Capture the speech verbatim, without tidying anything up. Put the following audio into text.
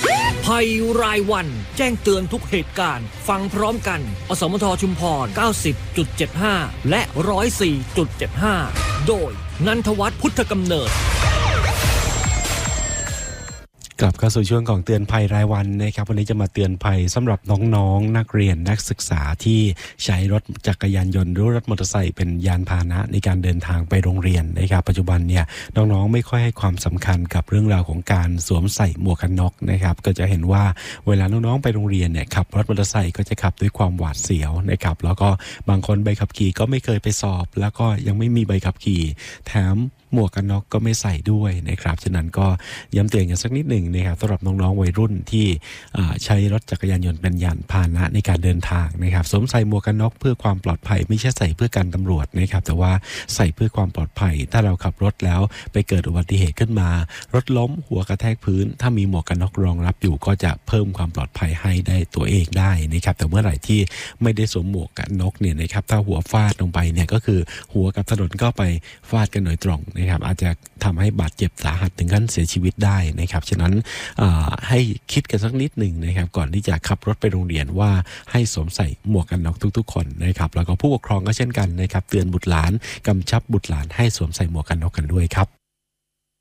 ภัยรายวันแจ้งเตือนทุกเหตุการณ์ฟังพร้อมกันอสมทชุมพร เก้าสิบจุดเจ็ดห้า และ หนึ่งร้อยสี่จุดเจ็ดห้า โดยนันทวัฒน์พุทธกำเนิดกลับเข้าสู่ช่วงของเตือนภัยรายวันนะครับวันนี้จะมาเตือนภัยสำหรับน้องๆนักเรียนนักศึกษาที่ใช้รถจักรยานยนต์หรือรถมอเตอร์ไซค์เป็นยานพาหนะในการเดินทางไปโรงเรียนนะครับปัจจุบันเนี่ยน้องๆไม่ค่อยให้ความสำคัญกับเรื่องราวของการสวมใส่หมวกกันน็อกนะครับก็จะเห็นว่าเวลาน้องๆไปโรงเรียนเนี่ยขับรถมอเตอร์ไซค์ก็จะขับด้วยความหวาดเสียวนะครับแล้วก็บางคนใบขับขี่ก็ไม่เคยไปสอบแล้วก็ยังไม่มีใบขับขี่แถมหมวกกันน็อกก็ไม่ใส่ด้วยนะครับฉะนั้นก็ย้ำเตือนกันสักนิดหนึ่งนะครับสำหรับน้องๆวัยรุ่นที่ใช้รถจักรยานยนต์เป็นยานพาหนะในการเดินทางนะครับสวมใส่หมวกกันน็อกเพื่อความปลอดภัยไม่ใช่ใส่เพื่อกันตำรวจนะครับแต่ว่าใส่เพื่อความปลอดภัยถ้าเราขับรถแล้วไปเกิดอุบัติเหตุขึ้นมารถล้มหัวกระแทกพื้นถ้ามีหมวกกันน็อกรองรับอยู่ก็จะเพิ่มความปลอดภัยให้ได้ตัวเองได้นะครับแต่เมื่อไหร่ที่ไม่ได้สวมหมวกกันน็อกเนี่ยนะครับถ้าหัวฟาดลงไปเนี่ยก็คือหัวกับถนนก็ไปฟาดกันโดยตรงนะครับอาจจะทำให้บาดเจ็บสาหัสถึงขั้นเสียชีวิตได้นะครับฉะนั้นให้คิดกันสักนิดหนึ่งนะครับก่อนที่จะขับรถไปโรงเรียนว่าให้สวมใส่หมวกกันน็อกทุกๆคนนะครับแล้วก็ผู้ปกครองก็เช่นกันนะครับเตือนบุตรหลานกำชับบุตรหลานให้สวมใส่หมวกกันน็อกกันด้วยครับ